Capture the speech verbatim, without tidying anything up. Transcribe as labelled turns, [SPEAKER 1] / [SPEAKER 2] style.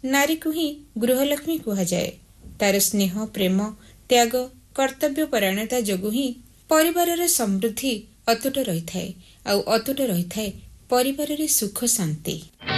[SPEAKER 1] ନାରୀକୁ ହିଁ ଗୃହଲକ୍ଷ୍ମୀ କୁହାଯାଏ। ତାର ସ୍ନେହ, ପ୍ରେମ, ତ୍ୟାଗ, କର୍ତ୍ତବ୍ୟ ପରାୟଣତା ଯୋଗୁଁ ହିଁ ପରିବାରର ସମୃଦ୍ଧି ଅତୁଟ ରହିଥାଏ ଆଉ ଅତୁଟ ରହିଥାଏ ପରିବାରରେ ସୁଖ ଶାନ୍ତି।